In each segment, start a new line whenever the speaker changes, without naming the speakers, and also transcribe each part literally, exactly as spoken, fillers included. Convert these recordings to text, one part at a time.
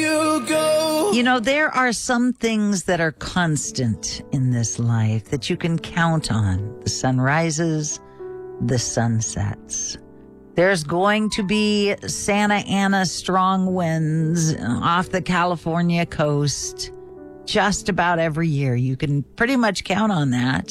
you go.
You know, there are some things that are constant in this life that you can count on. The sun rises, the sun sets. There's going to be Santa Ana strong winds off the California coast just about every year. You can pretty much count on that.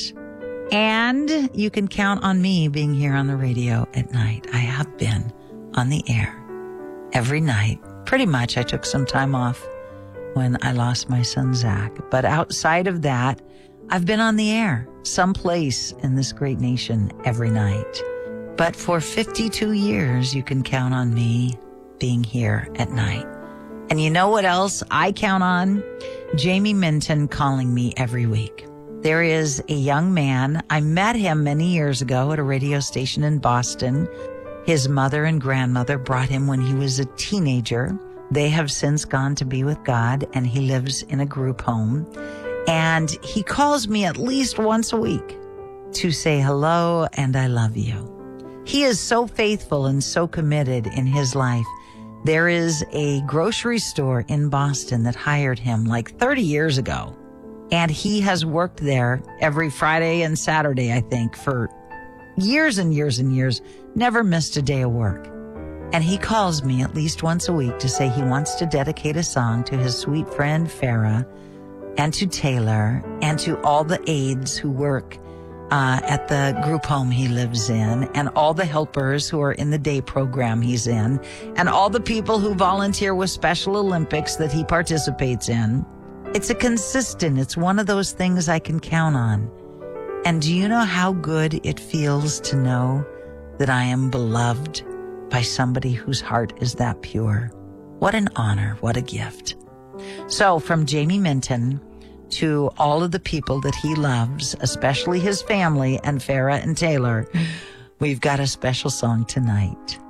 And you can count on me being here on the radio at night. I have been on the air every night. Pretty much. I took some time off when I lost my son, Zach. But outside of that, I've been on the air someplace in this great nation every night. But for fifty-two years, you can count on me being here at night. And you know what else I count on? Jamie Minton calling me every week. There is a young man. I met him many years ago at a radio station in Boston. His mother and grandmother brought him when he was a teenager. They have since gone to be with God, and he lives in a group home. And he calls me at least once a week to say hello and I love you. He is so faithful and so committed in his life. There is a grocery store in Boston that hired him like thirty years ago. And he has worked there every Friday and Saturday, I think, for years and years and years. Never missed a day of work. And he calls me at least once a week to say he wants to dedicate a song to his sweet friend Farah and to Taylor and to all the aides who work Uh, at the group home he lives in, and all the helpers who are in the day program he's in, and all the people who volunteer with Special Olympics that he participates in. It's a consistent, it's one of those things I can count on. And do you know how good it feels to know that I am beloved by somebody whose heart is that pure? What an honor, what a gift. So from Jamie Minton to all of the people that he loves, especially his family and Farah and Taylor, we've got a special song tonight.